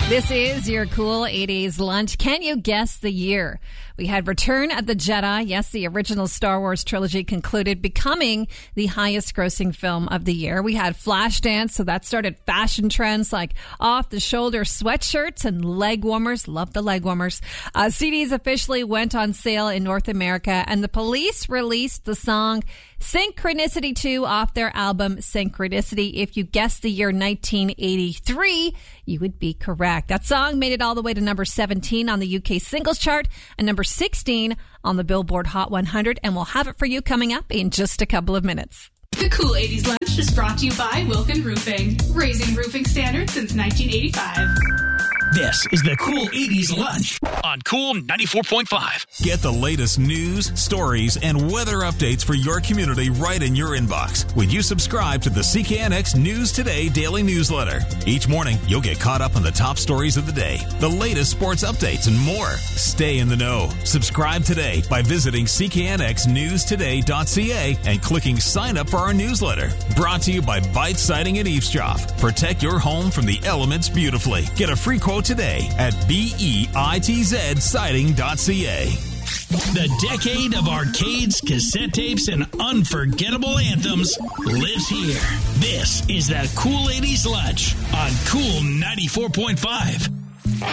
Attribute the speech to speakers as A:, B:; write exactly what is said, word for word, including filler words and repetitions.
A: This is your cool eighties lunch. Can you guess the year? We had Return of the Jedi. Yes, the original Star Wars trilogy concluded, becoming the highest grossing film of the year. We had Flashdance, so that started fashion trends like off-the-shoulder sweatshirts and leg warmers. Love the leg warmers. Uh, C Ds officially went on sale in North America, and the Police released the song Synchronicity two off their album Synchronicity. If you guessed the year nineteen eighty-three, you would be correct. That song made it all the way to number seventeen on the U K singles chart and number sixteen on the Billboard Hot one hundred, and we'll have it for you coming up in just a couple of minutes.
B: The Cool eighties Lunch is brought to you by Wilkin Roofing, raising roofing standards since nineteen eighty-five.
C: This is the Cool eighties Lunch on Cool ninety-four point five.
D: Get the latest news, stories, and weather updates for your community right in your inbox when you subscribe to the C K N X News Today daily newsletter. Each morning, you'll get caught up on the top stories of the day, the latest sports updates, and more. Stay in the know. Subscribe today by visiting c k n x news today dot c a and clicking sign up for our newsletter. Brought to you by Bite Siding and Eavesdrop. Protect your home from the elements beautifully. Get a free quote today at bitz siding dot c a.
C: The decade of arcades, cassette tapes, and unforgettable anthems lives here. This is the Cool eighties Lunch on Cool ninety-four point five.